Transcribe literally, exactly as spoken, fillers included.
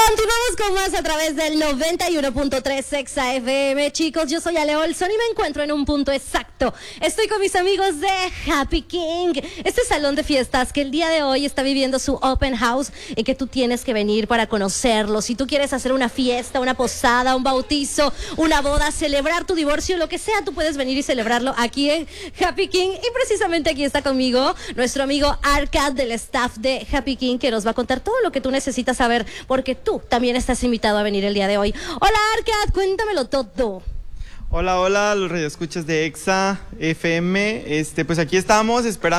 Continuamos con más a través del noventa y uno punto tres Exa F M. Chicos, yo soy Ale Olson y me encuentro en un punto exacto. Estoy con mis amigos de Happy King, este salón de fiestas que el día de hoy está viviendo su open house y que tú tienes que venir para conocerlo. Si tú quieres hacer una fiesta, una posada, un bautizo, una boda, celebrar tu divorcio, lo que sea, tú puedes venir y celebrarlo aquí en Happy King. Y precisamente aquí está conmigo nuestro amigo Arcad del staff de Happy King, que nos va a contar todo lo que tú necesitas saber, porque tú también estás invitado a venir el día de hoy. Hola Arcad, cuéntamelo todo. Hola, hola, los radioescuchas de Exa F M. Este, pues aquí estamos esperando